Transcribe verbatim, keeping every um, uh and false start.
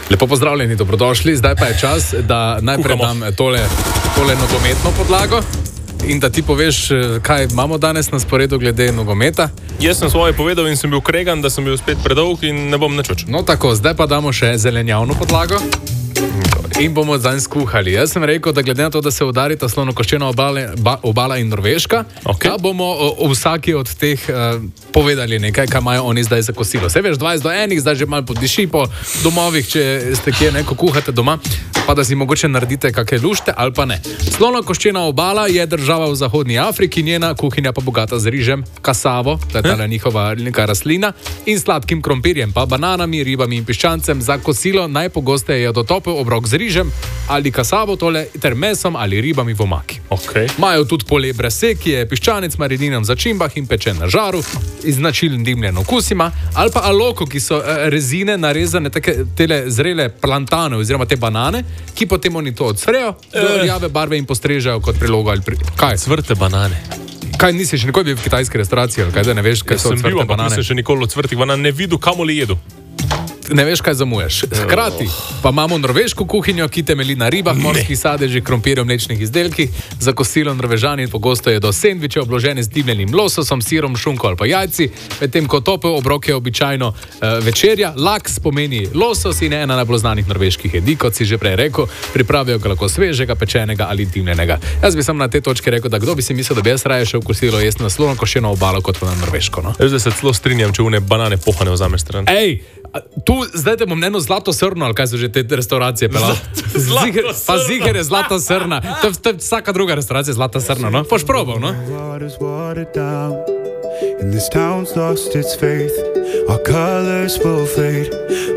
Lepo pozdravljeni, dobrodošli. Zdaj pa je čas, da najprej dam tole, tole nogometno podlago in da ti poveš, kaj imamo danes na sporedu glede nogometa. Jaz sem svoje povedal in sem bil kregan, da sem bil spet predolg in ne bom nič več. No tako, zdaj pa damo še zelenjavno podlago in bomo zanj skuhali. Jaz sem rekel, da glede na to, da se udarita slonokoščena obale, ba, obala in Norveška, okay, da bomo o, o vsaki od teh uh, povedali nekaj, kaj imajo oni zdaj za kosilo. Se veš, dvajset do enih, zdaj že malo podiši po domovih, če ste kje neko kuhate doma, pa da si mogoče naredite kakšne lušte ali pa ne. Slonokoščena obala je država v Zahodni Afriki, njena kuhinja pa bogata z rižem, kasavo, to je tale njihova neka rastlina, in sladkim krompirjem, pa bananami, ribami in piščancem. Za kosilo najpogosteje je dotopel obrok z rižem ali kasavo tole, ter mesom ali ribami v omaki. Okay. Majo tudi pole brase, ki je piščanec marininem v začimbah in pečen na žaru, z značilen dimljen okusima, ali pa aloko, ki so uh, rezine narezane, take, tele zrele plantane oziroma te banane, ki potem oni to odsfrejo, do rjave barve in postrežejo kot prilogo ali pri... Kaj? Cvrte banane. Kaj, nisi še nikoli bil v kitajski restavraciji, ali kaj, da ne veš, kaj so cvrte banane? Sem bil, ampak nisem še nikoli od cvrtih banan ne videl, kamoli jedu. Ne veš, kaj zamuješ. Hkrati pa imamo norveško kuhinjo, ki temelji na ribah, morskih sadežih, krompirju, mlečnih izdelkih. Za kosilo Norvežani pogosto jedo sendviče, obložene z dimljenim lososom, sirom, šunko ali pa jajci, medtem ko topel obrok je običajno uh, večerja. Laks pomeni losos in ena najbolj znanih norveških jedi, kot si že prej rekel, pripravijo ga lahko svežega, pečenega ali dimljenega. Jaz bi sam na te točke rekel, da kdo bi si mislil, da bi jaz raje šel v kosilo jesti na slonokoščeno obalo kot na norveško. No? Jaz se celo strinjam, če une banane pohane vzameš stran. Ej, tu zdaj te bom eno zlato srno, ali kaj so že te restauracije pelal? Ziger, pa ziger je zlata srna. To, to je vsaka druga restauracija zlata srna, no? Boš probal, no? In this town's lost its faith, our colors will fade.